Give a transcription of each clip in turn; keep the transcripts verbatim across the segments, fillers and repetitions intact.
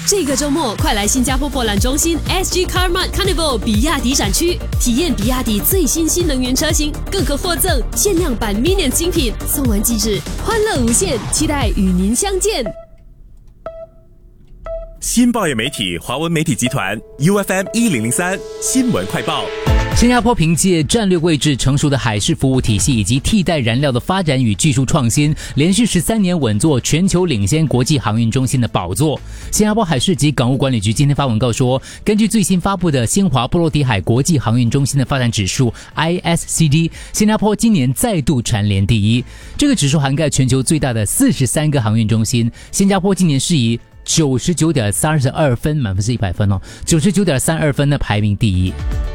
这个周末，快来新加坡博览中心 S G Car Mart Carnival 比亚迪展区，体验比亚迪最新新能源车型，更可获赠限量版 Minion 精品，送完即止，欢乐无限，期待与您相见。 新报业媒体华文媒体集团 U F M 一零零三新闻快报。 新加坡凭借战略位置成熟的海事服务体系以及替代燃料的发展与技术创新，连续十三年稳坐全球领先国际航运中心的宝座。新加坡海事及港务管理局今天发文告说，根据最新发布的新华波罗的海国际航运中心的发展指数 I S C D， 新加坡今年再度蝉联第一。这个指数涵盖全球最大的四十三个航运中心，新加坡今年是以九十九点三二分，满分是一百分哦，九十九点三二分呢排名第一。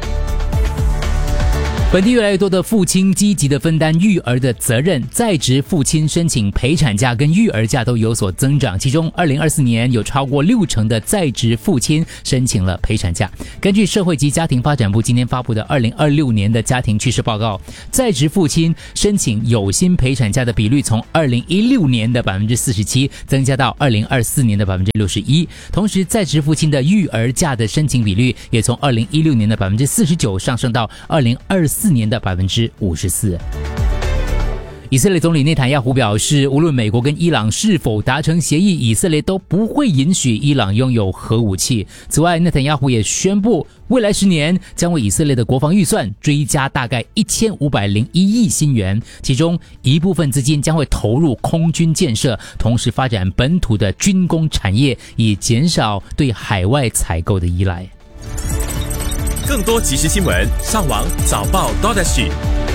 本地越来越多的父亲积极的分担育儿的责任，在职父亲申请陪产假跟育儿假都有所增长，其中二零二四年有超过六成的在职父亲申请了陪产假。根据社会及家庭发展部今天发布的二零二六年的家庭趋势报告，在职父亲申请有薪陪产假的比率从二零一六年的 百分之四十七 增加到二零二四年的 百分之六十一， 同时在职父亲的育儿假的申请比率也从二零一六年的 百分之四十九 上升到二零二四年的 百分之五十四。以色列总理内塔尼亚胡表示，无论美国跟伊朗是否达成协议，以色列都不会允许伊朗拥有核武器。此外，内塔尼亚胡也宣布，未来十年将为以色列的国防预算追加大概一千五百零一亿新元，其中一部分资金将会投入空军建设，同时发展本土的军工产业，以减少对海外采购的依赖。 更多即时新闻，上网早报 .sg。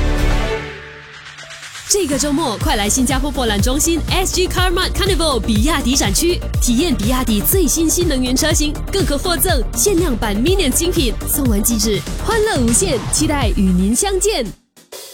这个周末，快来新加坡博览中心 S G Car Mart Carnival 比亚迪展区，体验比亚迪最新新能源车型，更可获赠限量版 Minion 精品，送完即止，欢乐无限，期待与您相见。